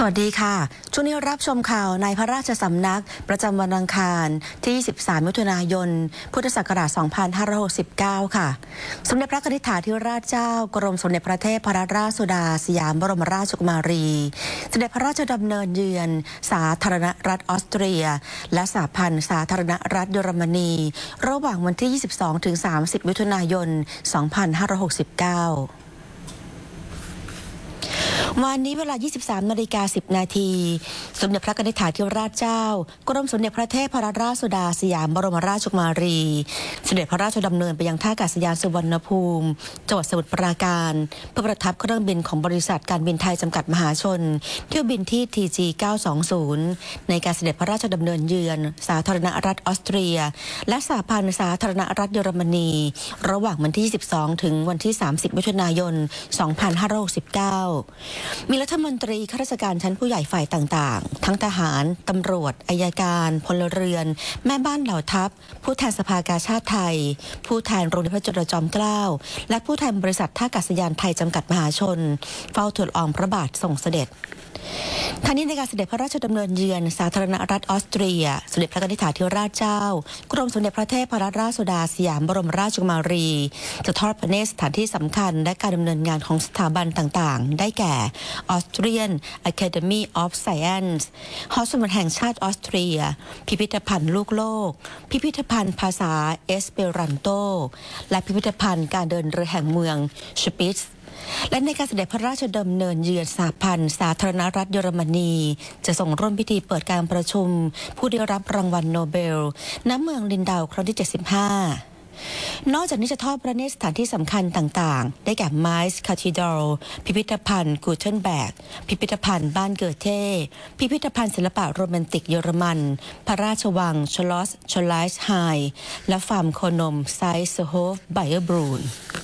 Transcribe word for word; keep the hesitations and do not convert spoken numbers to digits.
วัสดีค่ะช่วงนี้รับชมข่าวในพระราชสำนักประจำวันอังคารที่ยี่สิบสามมิถุนายนพุทธศักราชสองพันห้าร้อยหกสิบเก้าค่ะสมเด็จพระนิธิถาธิราชเจ้ากรมสมเด็จพระเทพรัตนราชสุดาสยามบรมราชกุมารีเสด็จพระราชดำเนินเยือนสาธารณรัฐออสเตรียและสหพันธ์สาธารณรัฐเยอรมนีระหว่างวันที่ยี่สิบสองถึงสามสิบมิถุนายนสองพันห้าร้อยหกสิบเก้าวันนี้เวลา ยี่สิบสามนาฬิกาสิบนาทีสมเด็จพระนิธิถาธิราชเจ้ากรมสมเด็จพระเทพรัตนราชสุดาสยามบรมราชกุมารีเสด็จพระราชดำเนินไปยังท่าอากาศยานสุวรรณภูมิจังหวัดสมุทรปราการเพื่อประทับเครื่องบินของบริษัทการบินไทยจำกัดมหาชนเที่ยวบินที่ ที จี เก้าสองศูนย์ ในการเสด็จพระราชดำเนินเยือนสาธารณรัฐออสเตรียและสหพันธ์สาธารณรัฐเยอรมนีระหว่างวันที่ ยี่สิบสอง ถึงวันที่ สามสิบมิถุนายนสองพันห้าร้อยหกสิบเก้ามีรัฐมนตรีข้าราชการชั้นผู้ใหญ่ฝ่ายต่างๆทั้งทหารตำรวจอัยการพลเรือนแม่บ้านเหล่าทัพผู้แทนสภากาชาติไทยผู้แทนโรงเรียนพระจุลจอมเกล้าและผู้แทนบริษัทท่าอากาศยานไทยจำกัดมหาชนเฝ้าทูลละอองพระบาททรงเสด็จทั้งนี้ในการเสด็จพระราชดำเนินเยือนสาธารณรัฐออสเตรียสมเด็จพระนิธิถาธิราชเจ้ากรมสมเด็จพระเทพรัตนราชสุดาสยามบรมราชกุมารีจะทอดพระเนตรสถานที่สำคัญและการดำเนินงานของสถาบันต่างๆได้แก่ Austrian Academy of Science หอสมุดแห่งชาติออสเตรียพิพิธภัณฑ์ลูกโลกพิพิธภัณฑ์ภาษาเอสเปรันโตและพิพิธภัณฑ์การเดินเรือแห่งเมืองชปิตซ์และในการเสด็จพระราชดำเนินเยือนสหพันธ์สาธารณรัฐเยอรมนีจะส่งร่วมพิธีเปิดการประชุมผู้ได้รับรางวัลโนเบลณเมืองลินดาวครั้งที่เจ็ดสิบห้านอกจากนี้จะทอดพระเนตรสถานที่สำคัญต่างๆได้แก่ไมซ์คาธีดรัลพิพิธภัณฑ์กูเทนแบกพิพิธภัณฑ์บ้านเกิดเท่พิพิธภัณฑ์ศิลปะโรแมนติกเยอรมันพระราชวังชลอสชไลส์ไฮและฟาร์มโคนมไซส์โฮฟไบเออร์บรูน